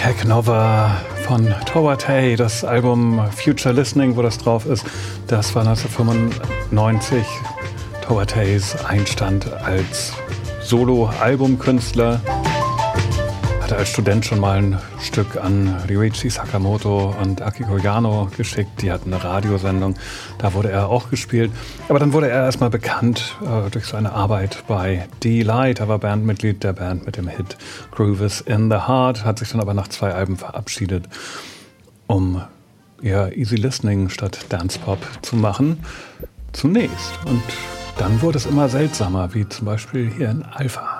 Technova von Towatay, das Album Future Listening, wo das drauf ist, das war 1995 Towatays Einstand als Solo-Albumkünstler. Hatte als Student schon mal ein Stück an Ryuichi Sakamoto und Akiko Yano geschickt. Die hatten eine Radiosendung, da wurde er auch gespielt. Aber dann wurde er erstmal bekannt durch seine Arbeit bei D-Light. Er war Bandmitglied der Band mit dem Hit Groove is in the Heart, hat sich dann aber nach 2 Alben verabschiedet, um eher Easy Listening statt Dance Pop zu machen. Zunächst. Und dann wurde es immer seltsamer, wie zum Beispiel hier in Alpha.